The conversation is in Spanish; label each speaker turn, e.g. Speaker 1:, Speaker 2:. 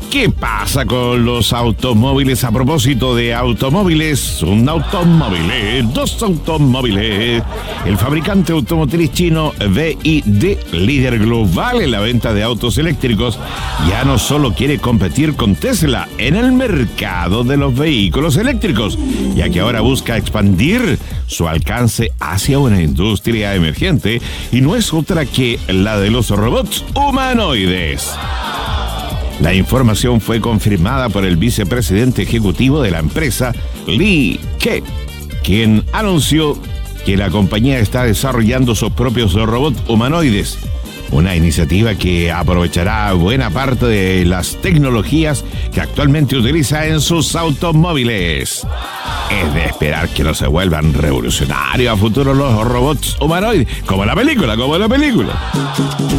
Speaker 1: ¿Qué pasa con los automóviles? A propósito de automóviles, un automóvil, dos automóviles. El fabricante automotriz chino BYD, líder global en la venta de autos eléctricos, ya no solo quiere competir con Tesla en el mercado de los vehículos eléctricos, ya que ahora busca expandir su alcance hacia una industria emergente, y no es otra que la de los robots humanoides. La información fue confirmada por el vicepresidente ejecutivo de la empresa, Li Ke, quien anunció que la compañía está desarrollando sus propios robots humanoides, una iniciativa que aprovechará buena parte de las tecnologías que actualmente utiliza en sus automóviles. Es de esperar que no se vuelvan revolucionarios a futuro los robots humanoides, como la película.